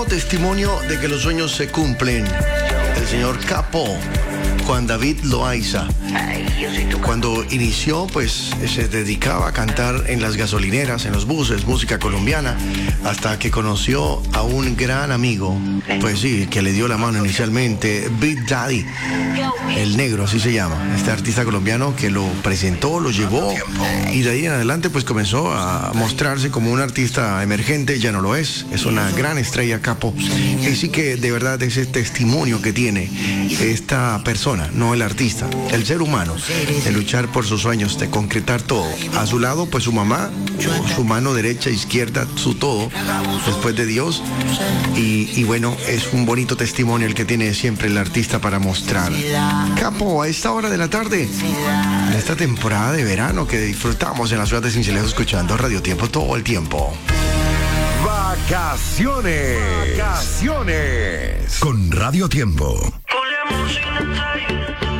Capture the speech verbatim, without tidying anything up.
Testimonio de que los sueños se cumplen. El señor Capo, Juan David Loaiza. Cuando inició, pues se dedicaba a cantar en las gasolineras, en los buses, música colombiana, hasta que conoció a un gran amigo, pues sí, que le dio la mano inicialmente, Big Daddy, el negro, así se llama, este artista colombiano que lo presentó, lo llevó, y de ahí en adelante pues comenzó a mostrarse como un artista emergente. Ya no lo es, es una gran estrella, Capo, y sí que de verdad ese testimonio que tiene esta persona, no el artista, el ser humano, de luchar por sus sueños, de concretar todo. A su lado, pues su mamá, su mano derecha, izquierda, su todo, después de Dios. Y, y bueno, es un bonito testimonio el que tiene siempre el artista para mostrar. Capo, a esta hora de la tarde, en esta temporada de verano que disfrutamos en la ciudad de Sincelejo, escuchando Radio Tiempo todo el tiempo. Vacaciones. Vacaciones. Con Radio Tiempo.